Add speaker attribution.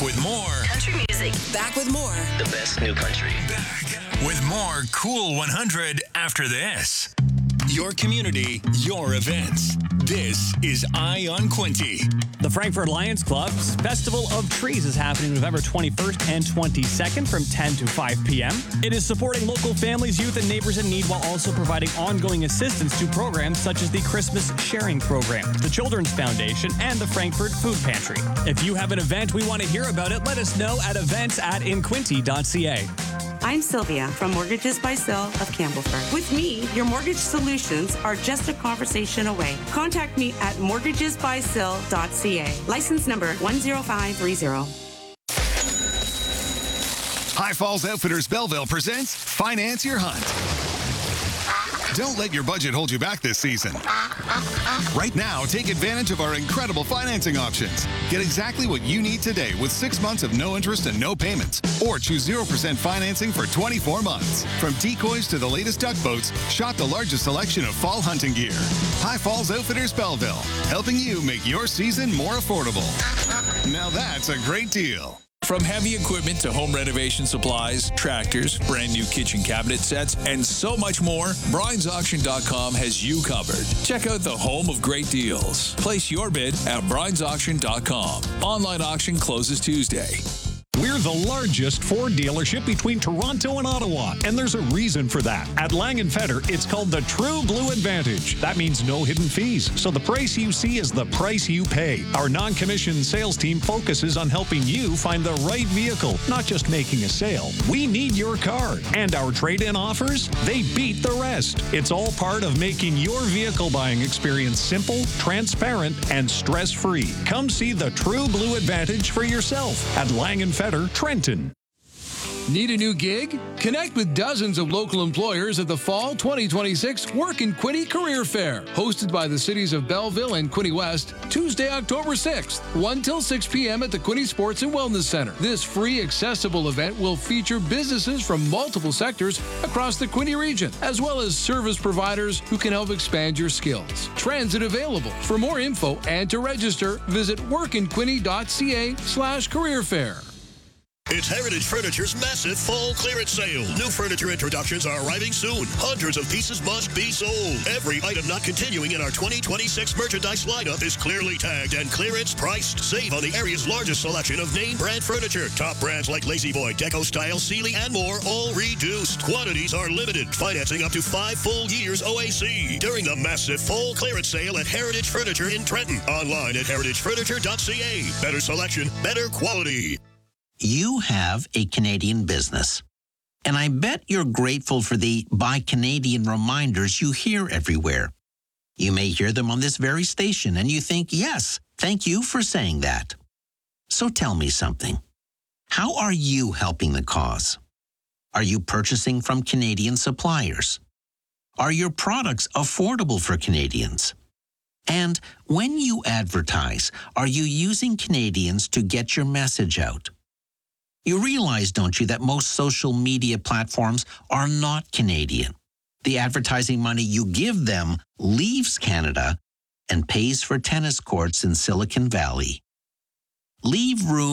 Speaker 1: with more.
Speaker 2: Country music.
Speaker 3: Back with more.
Speaker 4: The best new country.
Speaker 1: Back with more Cool 100 after this. Your community, your events. This is Eye on Quinte.
Speaker 5: The Frankfurt Lions Club's Festival of Trees is happening November 21st and 22nd from 10 to 5 p.m. It is supporting local families, youth, and neighbors in need while also providing ongoing assistance to programs such as the Christmas Sharing Program, the Children's Foundation, and the Frankfurt Food Pantry. If you have an event we want to hear about it, let us know at events@inquinte.ca.
Speaker 6: I'm Sylvia from Mortgages by Sil of Campbellford. With me, your mortgage solutions are just a conversation away. Contact me at mortgagesbysil.ca. License number 10530.
Speaker 7: High Falls Outfitters Belleville presents Finance Your Hunt. Don't let your budget hold you back this season. Right now, take advantage of our incredible financing options. Get exactly what you need today with 6 months of no interest and no payments. Or choose 0% financing for 24 months. From decoys to the latest duck boats, shop the largest selection of fall hunting gear. High Falls Outfitters Belleville, helping you make your season more affordable. Now that's a great deal.
Speaker 1: From heavy equipment to home renovation supplies, tractors, brand new kitchen cabinet sets, and so much more, Bryant'sAuction.com has you covered. Check out the home of great deals. Place your bid at Bryant'sAuction.com. Online auction closes Tuesday.
Speaker 8: We're the largest Ford dealership between Toronto and Ottawa, and there's a reason for that. At Lang & Feder, it's called the True Blue Advantage. That means no hidden fees, so the price you see is the price you pay. Our non-commissioned sales team focuses on helping you find the right vehicle, not just making a sale. We need your car, and our trade-in offers, they beat the rest. It's all part of making your vehicle buying experience simple, transparent, and stress-free. Come see the True Blue Advantage for yourself at Lang & Feder, Trenton.
Speaker 9: Need a new gig? Connect with dozens of local employers at the Fall 2026 Work in Quinte Career Fair, hosted by the cities of Belleville and Quinte West, Tuesday, October 6th, 1 till 6 p.m. at the Quinte Sports and Wellness Center. This free, accessible event will feature businesses from multiple sectors across the Quinte region, as well as service providers who can help expand your skills. Transit available. For more info and to register, visit workinquinte.ca/career fair.
Speaker 10: It's Heritage Furniture's massive fall clearance sale. New furniture introductions are arriving soon. Hundreds of pieces must be sold. Every item not continuing in our 2026 merchandise lineup is clearly tagged and clearance priced. Save on the area's largest selection of name brand furniture. Top brands like Lazy Boy, Deco Style, Sealy, and more, all reduced. Quantities are limited. Financing up to 5 full years OAC. During the massive fall clearance sale at Heritage Furniture in Trenton. Online at heritagefurniture.ca. Better selection, better quality.
Speaker 11: You have a Canadian business, and I bet you're grateful for the Buy Canadian reminders you hear everywhere. You may hear them on this very station, and you think, yes, thank you for saying that. So tell me something. How are you helping the cause? Are you purchasing from Canadian suppliers? Are your products affordable for Canadians? And when you advertise, are you using Canadians to get your message out? You realize, don't you, that most social media platforms are not Canadian. The advertising money you give them leaves Canada and pays for tennis courts in Silicon Valley. Leave room